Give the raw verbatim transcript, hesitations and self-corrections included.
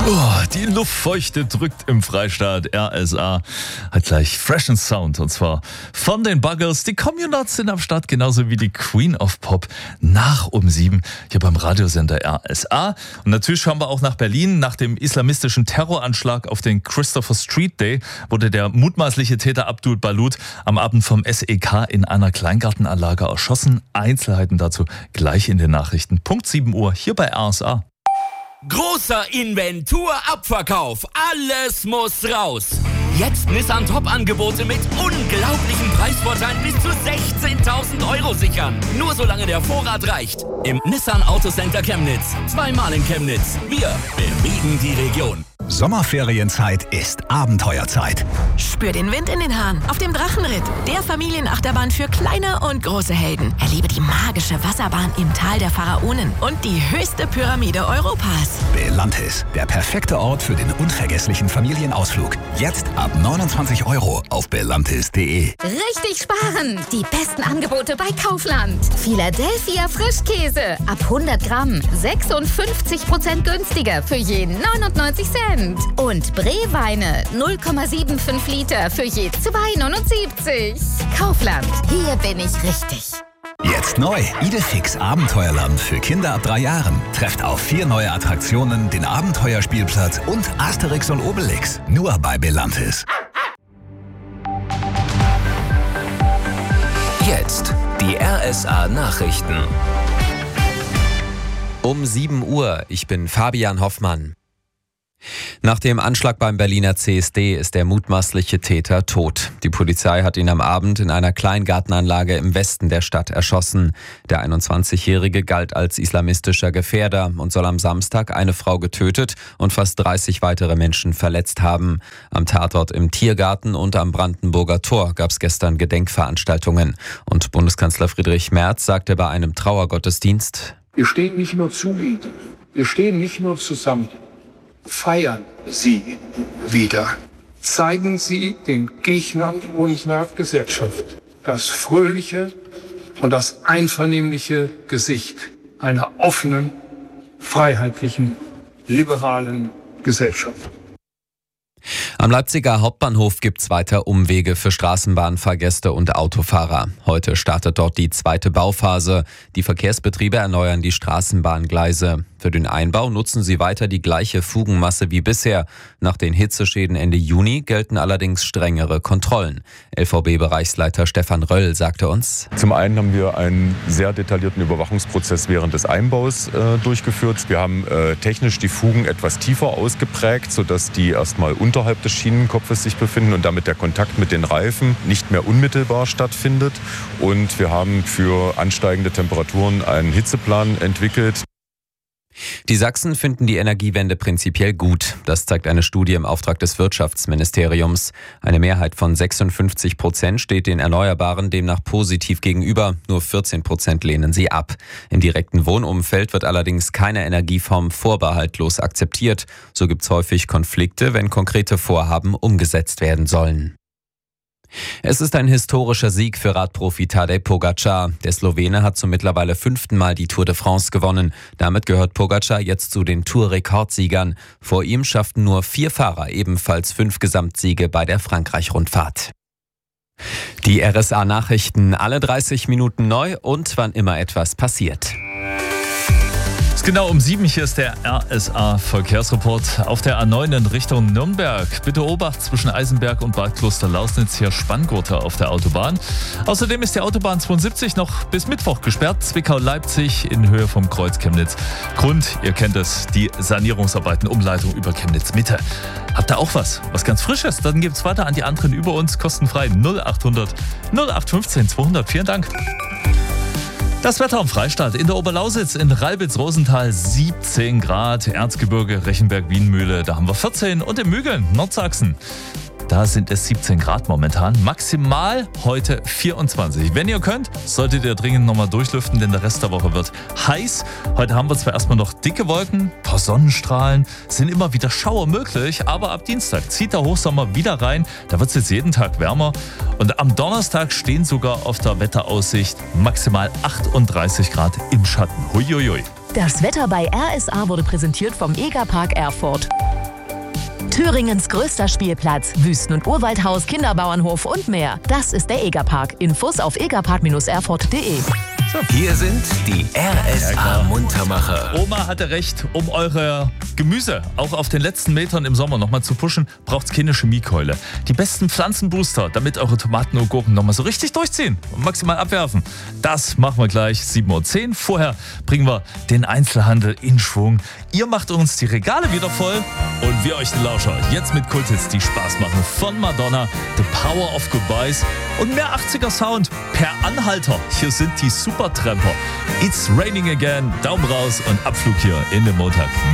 Oh, die Luftfeuchte drückt im Freistaat. R S A hat gleich freshen Sound, und zwar von den Buggers. Die Communards sind am Start, genauso wie die Queen of Pop nach um sieben hier beim Radiosender R S A. Und natürlich schauen wir auch nach Berlin. Nach dem islamistischen Terroranschlag auf den Christopher Street Day wurde der mutmaßliche Täter Abdul Balut am Abend vom S E K in einer Kleingartenanlage erschossen. Einzelheiten dazu gleich in den Nachrichten. Punkt sieben Uhr hier bei R S A. Großer Inventur-Abverkauf. Alles muss raus. Jetzt Nissan Top-Angebote mit unglaublichen Preisvorteilen bis zu sechzehntausend Euro sichern. Nur solange der Vorrat reicht. Im Nissan Autocenter Chemnitz. Zweimal in Chemnitz. Wir bewegen die Region. Sommerferienzeit ist Abenteuerzeit. Spür den Wind in den Haaren auf dem Drachenritt, der Familienachterbahn für kleine und große Helden. Erlebe die magische Wasserbahn im Tal der Pharaonen und die höchste Pyramide Europas. Belantis, der perfekte Ort für den unvergesslichen Familienausflug. Jetzt ab neunundzwanzig Euro auf belantis punkt de. Richtig sparen! Die besten Angebote bei Kaufland. Philadelphia Frischkäse ab hundert Gramm sechsundfünfzig Prozent günstiger für je neunundneunzig Cent. Und Breweine null Komma fünfundsiebzig Liter für je zwei neunundsiebzig. Kaufland, hier bin ich richtig. Jetzt neu, Idefix Abenteuerland für Kinder ab drei Jahren. Trefft auf vier neue Attraktionen, den Abenteuerspielplatz und Asterix und Obelix. Nur bei Belantis. Jetzt die R S A Nachrichten. Um sieben Uhr, ich bin Fabian Hoffmann. Nach dem Anschlag beim Berliner C S D ist der mutmaßliche Täter tot. Die Polizei hat ihn am Abend in einer Kleingartenanlage im Westen der Stadt erschossen. Der einundzwanzigjährige galt als islamistischer Gefährder und soll am Samstag eine Frau getötet und fast dreißig weitere Menschen verletzt haben. Am Tatort im Tiergarten und am Brandenburger Tor gab es gestern Gedenkveranstaltungen. Und Bundeskanzler Friedrich Merz sagte bei einem Trauergottesdienst: Wir stehen nicht nur zu Ihnen, wir stehen nicht nur zusammen. Feiern Sie wieder. Zeigen Sie den Gegnern unserer Gesellschaft das fröhliche und das einvernehmliche Gesicht einer offenen, freiheitlichen, liberalen Gesellschaft. Am Leipziger Hauptbahnhof gibt es weiter Umwege für Straßenbahnfahrgäste und Autofahrer. Heute startet dort die zweite Bauphase. Die Verkehrsbetriebe erneuern die Straßenbahngleise. Für den Einbau nutzen sie weiter die gleiche Fugenmasse wie bisher. Nach den Hitzeschäden Ende Juni gelten allerdings strengere Kontrollen. L V B-Bereichsleiter Stefan Röll sagte uns: Zum einen haben wir einen sehr detaillierten Überwachungsprozess während des Einbaus äh, durchgeführt. Wir haben äh, technisch die Fugen etwas tiefer ausgeprägt, sodass die erstmal unterhalb des Schienenkopfes sich befinden und damit der Kontakt mit den Reifen nicht mehr unmittelbar stattfindet. Und wir haben für ansteigende Temperaturen einen Hitzeplan entwickelt. Die Sachsen finden die Energiewende prinzipiell gut. Das zeigt eine Studie im Auftrag des Wirtschaftsministeriums. Eine Mehrheit von sechsundfünfzig Prozent steht den Erneuerbaren demnach positiv gegenüber. Nur vierzehn Prozent lehnen sie ab. Im direkten Wohnumfeld wird allerdings keine Energieform vorbehaltlos akzeptiert. So gibt es häufig Konflikte, wenn konkrete Vorhaben umgesetzt werden sollen. Es ist ein historischer Sieg für Radprofi Tadej Pogačar. Der Slowene hat zum mittlerweile fünften Mal die Tour de France gewonnen. Damit gehört Pogačar jetzt zu den Tour-Rekordsiegern. Vor ihm schafften nur vier Fahrer ebenfalls fünf Gesamtsiege bei der Frankreich-Rundfahrt. Die R S A-Nachrichten alle dreißig Minuten neu und wann immer etwas passiert. Genau um sieben, hier ist der R S A-Verkehrsreport. Auf der A neun in Richtung Nürnberg. Bitte Obacht zwischen Eisenberg und Bad Klosterlausnitz, hier Spanngurte auf der Autobahn. Außerdem ist die Autobahn zweiundsiebzig noch bis Mittwoch gesperrt. Zwickau-Leipzig in Höhe vom Kreuz Chemnitz. Grund, ihr kennt es, die Sanierungsarbeiten, Umleitung über Chemnitz-Mitte. Habt ihr auch was? Was ganz Frisches? Dann gibt's weiter an die anderen über uns kostenfrei null achthundert null acht fünfzehn zweihundert. Vielen Dank. Das Wetter am Freistaat. In der Oberlausitz, in Ralbitz-Rosenthal siebzehn Grad, Erzgebirge, Rechenberg-Wienmühle, da haben wir vierzehn und in Mügeln, Nordsachsen, da sind es siebzehn Grad momentan. Maximal heute vierundzwanzig. Wenn ihr könnt, solltet ihr dringend nochmal durchlüften, denn der Rest der Woche wird heiß. Heute haben wir zwar erstmal noch dicke Wolken, ein paar Sonnenstrahlen, sind immer wieder Schauer möglich, aber ab Dienstag zieht der Hochsommer wieder rein. Da wird es jetzt jeden Tag wärmer. Und am Donnerstag stehen sogar auf der Wetteraussicht maximal achtunddreißig Grad im Schatten. Huiuiui. Das Wetter bei R S A wurde präsentiert vom Egapark Erfurt. Thüringens größter Spielplatz, Wüsten- und Urwaldhaus, Kinderbauernhof und mehr. Das ist der Egerpark. Infos auf egerpark Erfurt punkt de. Hier sind die R S A-Muntermacher. Oma hatte recht, um eure Gemüse auch auf den letzten Metern im Sommer nochmal zu pushen, braucht es keine Chemiekeule. Die besten Pflanzenbooster, damit eure Tomaten und Gurken nochmal so richtig durchziehen und maximal abwerfen. Das machen wir gleich sieben Uhr zehn. Vorher bringen wir den Einzelhandel in Schwung. Ihr macht uns die Regale wieder voll und wir euch den Lauscher. Jetzt mit Kulthits, die Spaß machen. Von Madonna, The Power of Goodbyes und mehr achtziger Sound per Anhalter. Hier sind die Supertramper. It's raining again. Daumen raus und Abflug hier in den Montag.